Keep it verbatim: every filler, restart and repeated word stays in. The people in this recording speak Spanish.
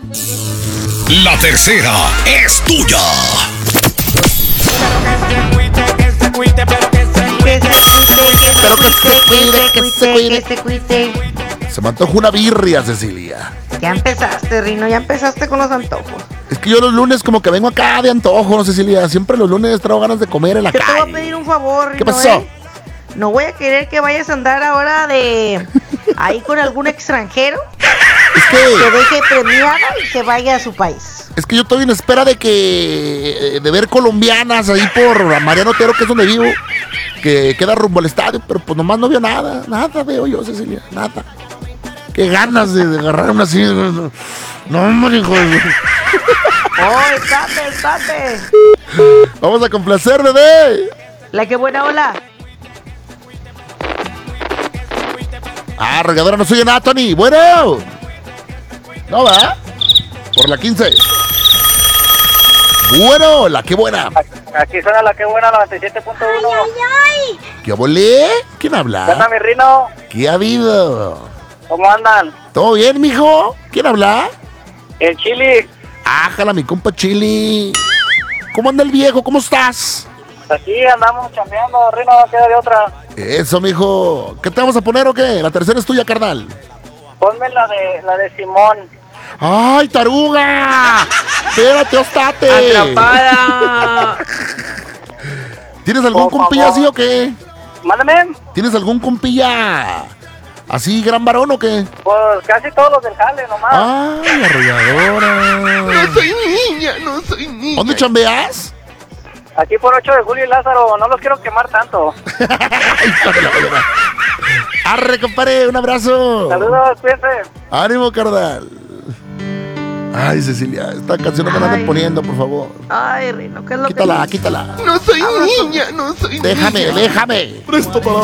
La tercera es tuya. Que se cuide, pero que se cuide, que se cuide, que se cuide. Se me antojó una birria, Cecilia. Ya empezaste, Rino, ya empezaste con los antojos. Es que yo los lunes como que vengo acá de antojo, Cecilia. Siempre los lunes traigo ganas de comer en la Yo te voy a calle. pedir un favor, Rino. ¿Qué pasó? ¿eh? No voy a querer que vayas a andar ahora de ahí con algún extranjero Es que que, deje premiada y que vaya a su país. es que yo estoy en espera de que de ver colombianas ahí por Mariano Otero, que es donde vivo, que queda rumbo al estadio, pero pues nomás no veo nada, nada veo yo, Cecilia, nada. Qué ganas de, de agarrar una así. No, hombre, hijo de... ¡Oh, estate, estate! Vamos a complacer, bebé. La que buena ola. Ah, regadora no soy nada, Tony. Bueno. No, ¿va? Por la quince. Bueno, la que buena. Aquí suena la que buena, noventa y siete punto uno. ¿Qué volé? ¿Quién ¿Qué onda, habla? mi Rino? ¿Qué ha habido? ¿Cómo andan? ¿Todo bien, mijo? ¿Quién habla? El Chili. Ájala, mi compa Chili. ¿Cómo anda el viejo? ¿Cómo estás? Aquí andamos chambeando, Rino, no queda de otra. Eso, mijo. ¿Qué te vamos a poner o qué? La tercera es tuya, carnal. Ponme la de la de Simón. ¡Ay, taruga! Espérate, ostate. Atrapada. ¿Tienes algún Por compilla favor. así o qué? Mándame. ¿Tienes algún compilla así gran varón o qué? Pues casi todos los del jale, nomás. ¡Ay, arrolladora! No soy niña, no soy niña. ¿Dónde chambeas? Aquí por ocho de julio y Lázaro, no los quiero quemar tanto. Arre, compadre, un abrazo. Saludos, cuídense. Ánimo, carnal. Ay, Cecilia, esta canción no me la anden Ay. poniendo, por favor. Ay, Rino, ¿qué es lo Quítala, que quítala. No soy niña, no soy Déjame, niña. déjame. Presto para